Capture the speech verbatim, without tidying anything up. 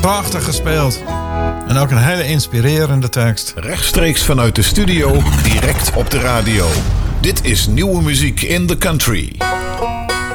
Prachtig gespeeld. En ook een hele inspirerende tekst. Rechtstreeks vanuit de studio, direct op de radio. Dit is nieuwe muziek in the country.